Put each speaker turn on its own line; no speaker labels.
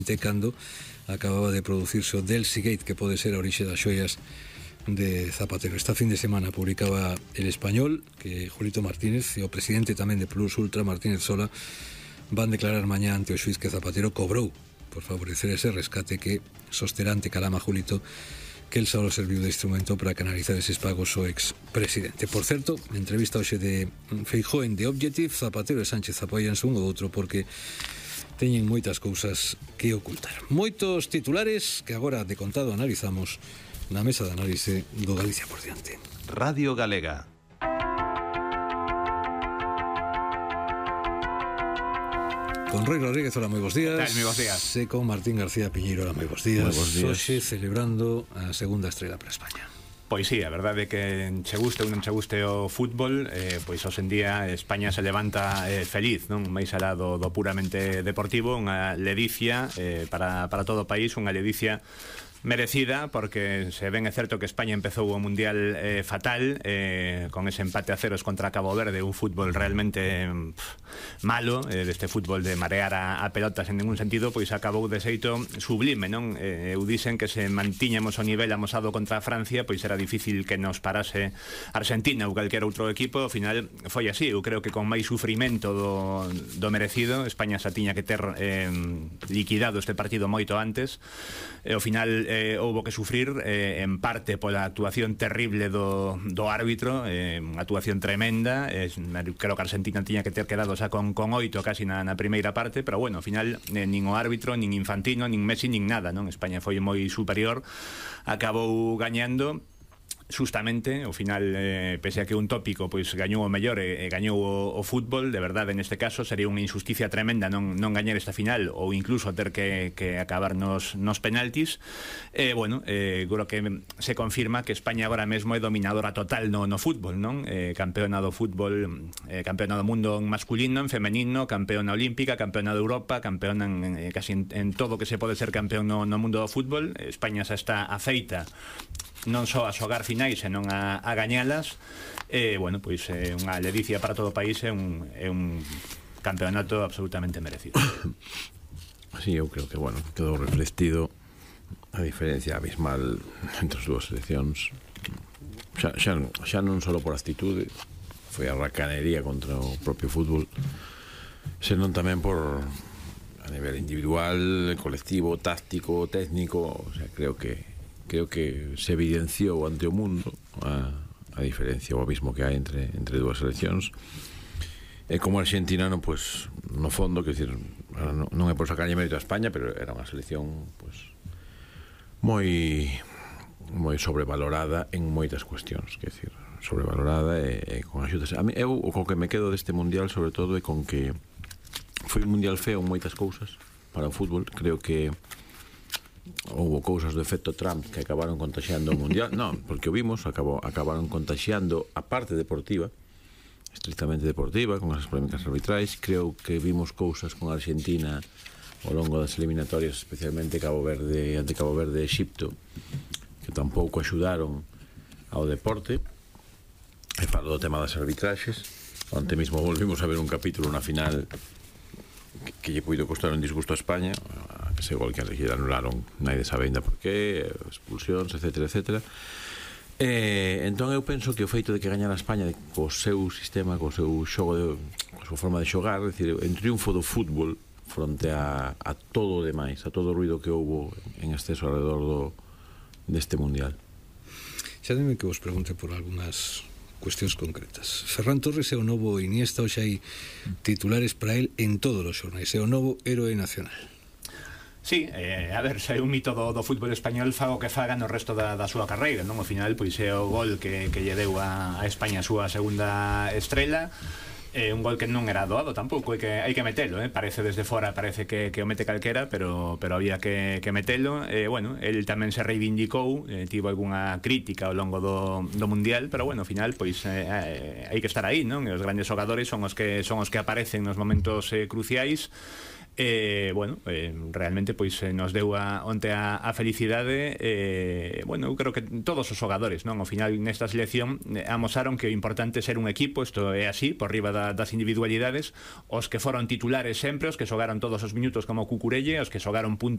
cando acababa de producirse o Delcy Gate, que pode ser a orixe das xoias de Zapatero. Esta fin de semana publicaba El Español que Julito Martínez e o presidente tamén de Plus Ultra, Martínez Sola, van declarar mañá ante o xuiz que Zapatero cobrou por favorecer ese rescate, que sosterá ante Calama Julito que el só serviu de instrumento para canalizar eses pagos ao expresidente. Por certo, entrevista hoxe de Feijóo en The Objective, Zapatero e Sánchez apoianse un ou outro porque teñen moitas cousas que ocultar. Moitos titulares que agora de contado analizamos na mesa de análise do Galicia por diante.
Radio Galega.
Con Roi Rodríguez, hola, moi bons días.
Moi bons días.
E con Martín García Piñeiro, hola, moi bons días.
Moi bons días.
Hoxe celebrando a segunda estrela para España.
Pois sí, a verdade é que che guste ou non che guste o fútbol, pois hoxe en día España se levanta feliz, non? Máis alá do puramente deportivo, unha ledicia para todo o país, unha ledicia merecida, porque se ben é certo que España empezou o Mundial fatal, con ese empate a ceros contra Cabo Verde, un fútbol realmente malo, deste fútbol de marear a pelotas en ningún sentido, pois acabou de xeito sublime, non? Eu dicen que se mantiñamos o nivel amosado contra Francia, pois era difícil que nos parase Argentina ou calquer outro equipo. Ao final foi así, eu creo que con máis sufrimento do merecido. España xa tiña que ter liquidado este partido moito antes, e ao final houbo que sufrir en parte pola actuación terrible do árbitro, unha actuación tremenda. Creo que Argentina tiña que ter quedado xa con 8 casi na primeira parte, pero bueno, ao final nin o árbitro, nin Infantino, nin Messi, nin nada, non? España foi moi superior, acabou gañando justamente. Ao final, pese a que un tópico pois gañou o mellor e gañou o fútbol, de verdade, neste caso sería unha injusticia tremenda non gañar esta final, ou incluso ter que acabar nos penaltis. Bueno, creo que se confirma que España agora mesmo é dominadora total no fútbol, non? Campeona do fútbol, campeona do mundo en masculino, en femenino, campeona olímpica, campeona de Europa, campeona casi en todo que se pode ser campeón no mundo do fútbol. España xa está afeita non só a xogar finais, senón a gañalas. Bueno, pois unha ledicia para todo o país, é un campeonato absolutamente merecido.
Sí, eu creo que, bueno, quedou reflectido a diferencia abismal entre as dúas seleccións. Xa non só por actitude, foi a racanería contra o propio fútbol, senón tamén por a nivel individual, colectivo, táctico, técnico. O sea, creo que se evidenciou ante o mundo a diferencia, o abismo que hai entre dúas seleccións. E como argentinano, pues, no fondo, que decir, non é por sacarlle mérito a España, pero era unha selección pues moi sobrevalorada en moitas cuestións, que decir, sobrevalorada e con axudas. A mí, eu o que me quedo deste mundial sobre todo é con que foi un mundial feo en moitas cousas para o fútbol. Creo que houve cousas do efecto Trump que acabaron contaxiando o mundial. Non, porque o vimos, acabaron contaxiando a parte deportiva, estrictamente deportiva, con as polémicas arbitrais. Creo que vimos cousas con Argentina ao longo das eliminatorias, especialmente ante Cabo Verde e Exipto, que tampouco axudaron ao deporte. E falo do tema das arbitraxes. Onte mesmo volvimos a ver un capítulo na final que lle puido costar un disgusto a España, ese gol que lle anularon, nadie sabe ainda por qué, expulsións, etcétera, etcétera. Entón eu penso que o feito de que gañara a España co seu sistema, co seu xogo, coa súa forma de xogar, é dicir, en triunfo do fútbol fronte a todo o demais, a todo o ruido que houbo en exceso alrededor deste mundial.
Xa dime que vos pregunte por algunhas cuestións concretas. Ferran Torres é o novo Iniesta, hoxe hai titulares para el en todos os xornais, é o novo héroe nacional.
Sí, a ver, se é un mito do fútbol español, faga o que faga no resto da súa carreira, non? Ao final, pois é o gol que lle deu a España a súa segunda estrela. Un gol que non era doado tampouco, hai que metelo, parece desde fora, parece que o mete calquera, pero había que metelo. Bueno, el tamén se reivindicou, tivo algunha crítica ao longo do mundial, pero bueno, ao final pois hai que estar aí, non? E os grandes xogadores son os que aparecen nos momentos cruciais. Bueno, realmente pois nos deu onte a felicidade. Bueno, eu creo que todos os xogadores, non? Ao final nesta selección amosaron que o importante é ser un equipo, isto é así, por riba das individualidades. Os que foron titulares sempre, os que xogaron todos os minutos como Cucurelle, os que xogaron punto